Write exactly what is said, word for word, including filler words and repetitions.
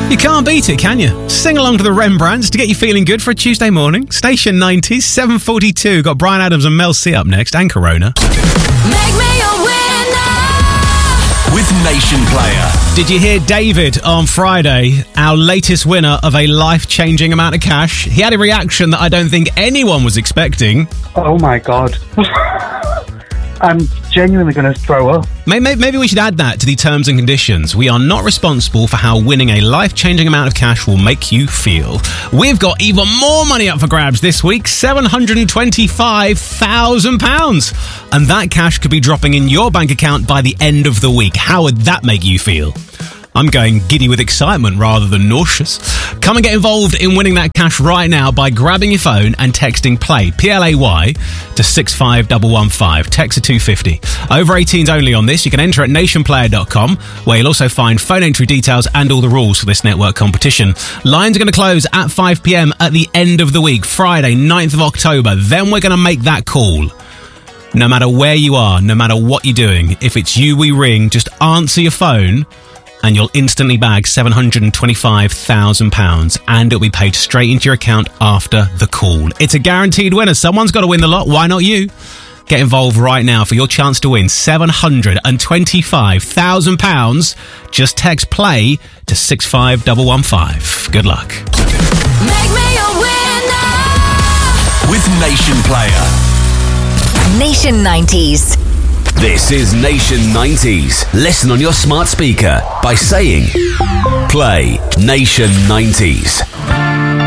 You can't beat it, can you? Sing along to the Rembrandts to get you feeling good for a Tuesday morning. Station nineties, seven forty-two. Got Brian Adams and Mel C up next, and Corona. Make me a winner with Nation Player. Did you hear David on Friday, our latest winner of a life-changing amount of cash? He had a reaction that I don't think anyone was expecting. Oh my God. I'm genuinely going to throw up. Maybe we should add that to the terms and conditions. We are not responsible for how winning a life-changing amount of cash will make you feel. We've got even more money up for grabs this week, seven hundred twenty-five thousand pounds. And that cash could be dropping in your bank account by the end of the week. How would that make you feel? I'm going giddy with excitement rather than nauseous. Come and get involved in winning that cash right now by grabbing your phone and texting PLAY, P L A Y, to six five one one five. Text to two fifty. Over eighteens only on this. You can enter at nation player dot com, where you'll also find phone entry details and all the rules for this network competition. Lines are going to close at five p.m. at the end of the week, Friday, ninth of October. Then we're going to make that call. No matter where you are, no matter what you're doing, if it's you we ring, just answer your phone and you'll instantly bag seven hundred twenty-five thousand pounds, and it'll be paid straight into your account after the call. It's a guaranteed winner. Someone's got to win the lot. Why not you? Get involved right now for your chance to win seven hundred twenty-five thousand pounds. Just text PLAY to six five one one five. Good luck. Make me a winner with Nation Player. Nation nineties. This is Nation nineties. Listen on your smart speaker by saying Play Nation nineties.